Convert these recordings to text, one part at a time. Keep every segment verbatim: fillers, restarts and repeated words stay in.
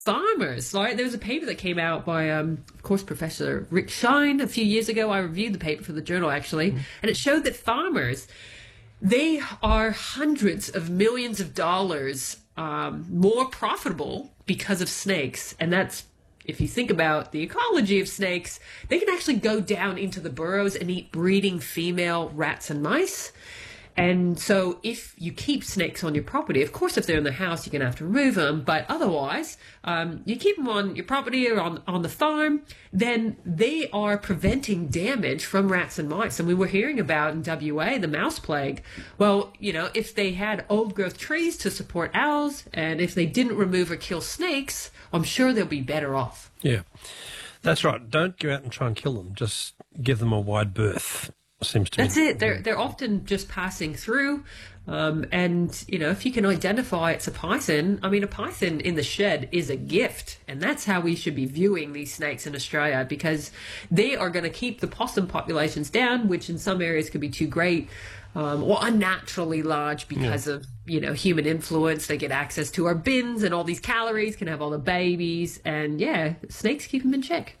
farmers, right? There was a paper that came out by, um, of course, Professor Rick Shine a few years ago. I reviewed the paper for the journal, actually, and it showed that farmers, they are hundreds of millions of dollars um, more profitable because of snakes. And that's, if you think about the ecology of snakes, they can actually go down into the burrows and eat breeding female rats and mice. And so if you keep snakes on your property, of course, if they're in the house, you're going to have to remove them. But otherwise, um, you keep them on your property or on, on the farm, then they are preventing damage from rats and mice. And we were hearing about in W A, the mouse plague. Well, you know, if they had old growth trees to support owls, and if they didn't remove or kill snakes, I'm sure they'll be better off. Yeah, that's right. Don't go out and try and kill them. Just give them a wide berth. Seems to That's be. it. They're they're often just passing through, um, and you know, if you can identify it's a python. I mean, a python in the shed is a gift, and that's how we should be viewing these snakes in Australia, because they are going to keep the possum populations down, which in some areas could be too great, um, or unnaturally large because yeah. of you know human influence. They get access to our bins, and all these calories can have all the babies, and yeah, snakes keep them in check.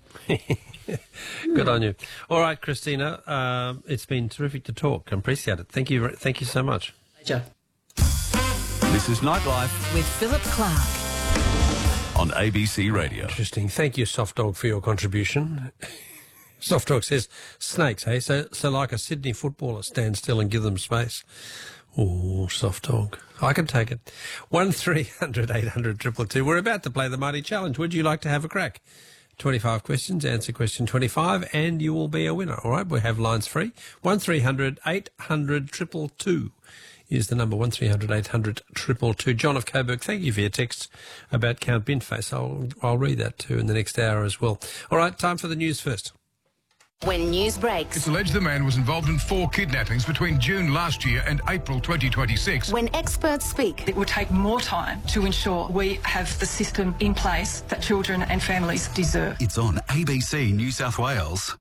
Good on you. All right, Christina, uh, it's been terrific to talk. I appreciate it. Thank you. Thank you so much. Pleasure. This is Nightlife with Philip Clark on A B C Radio. Interesting. Thank you, Soft Dog, for your contribution. Soft Dog says snakes, hey? So, so like a Sydney footballer, stand still and give them space. Oh, Soft Dog. I can take it. one three hundred eight hundred two two two. We're about to play the Mighty Challenge. Would you like to have a crack? twenty-five questions, answer question twenty-five, and you will be a winner. All right, we have lines free. one three hundred eight hundred two two two is the number, one three hundred eight hundred two two two. John of Coburg, thank you for your text about Count Binface. I'll, I'll read that too in the next hour as well. All right, time for the news first. When news breaks. It's alleged the man was involved in four kidnappings between June last year and April twenty twenty-six. When experts speak. It would take more time to ensure we have the system in place that children and families deserve. It's on A B C New South Wales.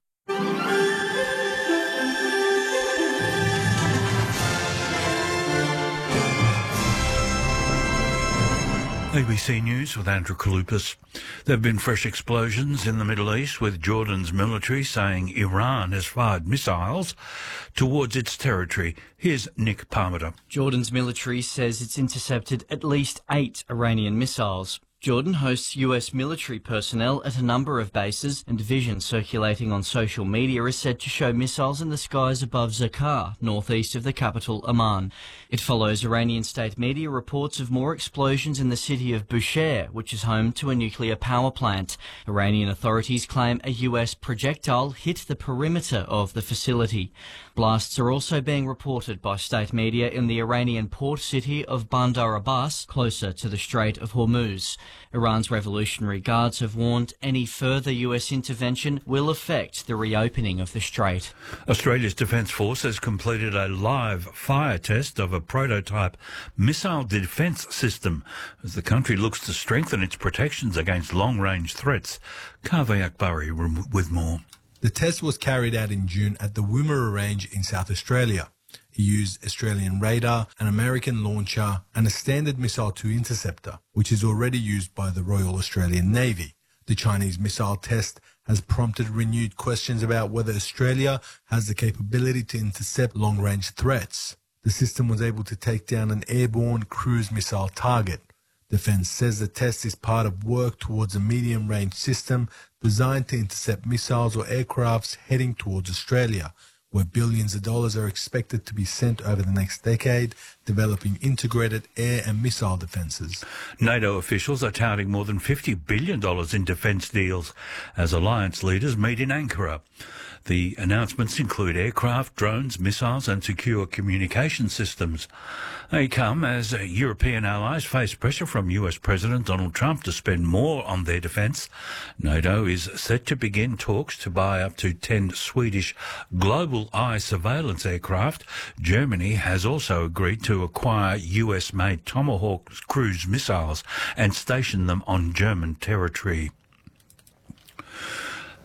A B C News with Andrew Kalupas. There have been fresh explosions in the Middle East, with Jordan's military saying Iran has fired missiles towards its territory. Here's Nick Parmiter. Jordan's military says it's intercepted at least eight Iranian missiles. Jordan hosts U S military personnel at a number of bases, and vision circulating on social media is said to show missiles in the skies above Zakar, northeast of the capital Amman. It follows Iranian state media reports of more explosions in the city of Bushehr, which is home to a nuclear power plant. Iranian authorities claim a U S projectile hit the perimeter of the facility. Blasts are also being reported by state media in the Iranian port city of Bandar Abbas, closer to the Strait of Hormuz. Iran's Revolutionary Guards have warned any further U S intervention will affect the reopening of the strait. Australia's Defence Force has completed a live fire test of a prototype missile defence system as the country looks to strengthen its protections against long-range threats. Kaveh Akbari with more. The test was carried out in June at the Woomera Range in South Australia. It used Australian radar, an American launcher, and a Standard Missile two interceptor, which is already used by the Royal Australian Navy. The Chinese missile test has prompted renewed questions about whether Australia has the capability to intercept long-range threats. The system was able to take down an airborne cruise missile target. Defence says the test is part of work towards a medium-range system designed to intercept missiles or aircrafts heading towards Australia, where billions of dollars are expected to be sent over the next decade, developing integrated air and missile defences. NATO officials are touting more than fifty billion dollars in defence deals as alliance leaders meet in Ankara. The announcements include aircraft, drones, missiles and secure communication systems. They come as European allies face pressure from U S President Donald Trump to spend more on their defence. NATO is set to begin talks to buy up to ten Swedish Global Eye surveillance aircraft. Germany has also agreed to acquire U S-made Tomahawk cruise missiles and station them on German territory.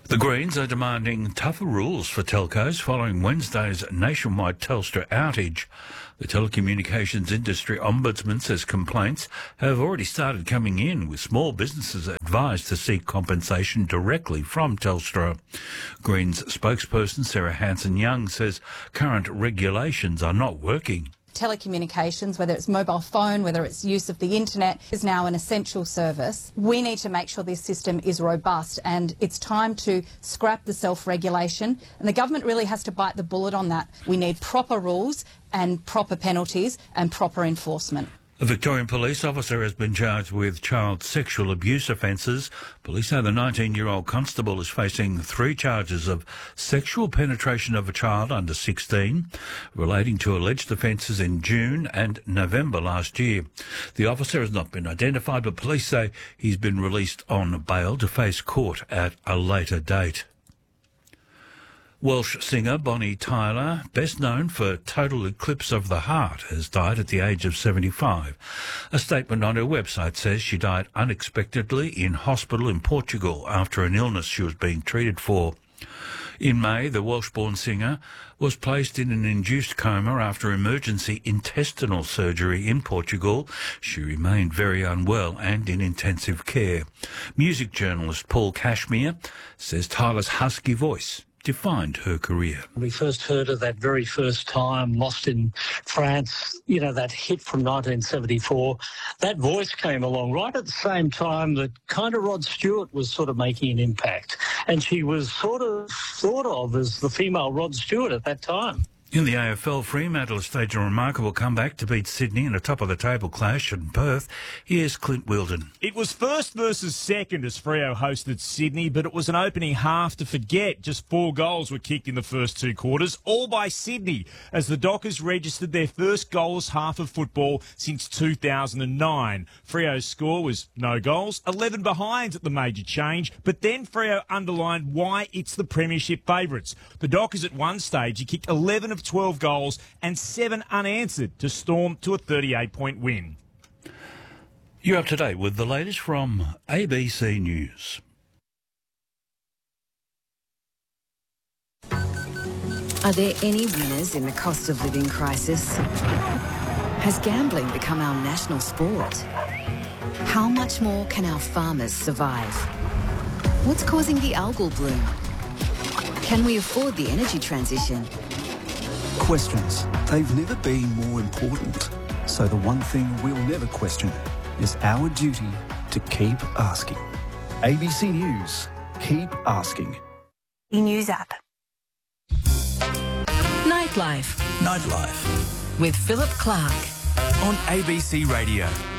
The Greens are demanding tougher rules for telcos following Wednesday's nationwide Telstra outage. The telecommunications industry ombudsman says complaints have already started coming in, with small businesses advised to seek compensation directly from Telstra. Greens spokesperson Sarah Hanson-Young says current regulations are not working. Telecommunications, whether it's mobile phone, whether it's use of the internet, is now an essential service. We need to make sure this system is robust, and it's time to scrap the self-regulation, and the government really has to bite the bullet on that. We need proper rules and proper penalties and proper enforcement. A Victorian police officer has been charged with child sexual abuse offences. Police say the nineteen-year-old constable is facing three charges of sexual penetration of a child under sixteen, relating to alleged offences in June and November last year. The officer has not been identified, but police say he's been released on bail to face court at a later date. Welsh singer Bonnie Tyler, best known for Total Eclipse of the Heart, has died at the age of seventy-five. A statement on her website says she died unexpectedly in hospital in Portugal after an illness she was being treated for. In May, the Welsh-born singer was placed in an induced coma after emergency intestinal surgery in Portugal. She remained very unwell and in intensive care. Music journalist Paul Cashmere says Tyler's husky voice defined her career. We first heard her that very first time, Lost in France, you know, that hit from nineteen seventy-four. That voice came along right at the same time that kind of Rod Stewart was sort of making an impact. And she was sort of thought of as the female Rod Stewart at that time. In the A F L, Fremantle staged a remarkable comeback to beat Sydney in a top-of-the-table clash in Perth. Here's Clint Wilden. It was first versus second as Freo hosted Sydney, but it was an opening half to forget. Just four goals were kicked in the first two quarters, all by Sydney, as the Dockers registered their first goalless half of football since two thousand nine. Freo's score was no goals, eleven behind at the major change, but then Freo underlined why it's the premiership favourites. The Dockers at one stage had kicked eleven of twelve goals and seven unanswered to storm to a thirty-eight point win. You're up to date with the latest from A B C News. Are there any winners in the cost of living crisis? Has gambling become our national sport? How much more can our farmers survive? What's causing the algal bloom? Can we afford the energy transition? Questions. They've never been more important. So the one thing we'll never question is our duty to keep asking. A B C News. Keep asking. The News app. Nightlife. Nightlife. With Philip Clark. On A B C Radio.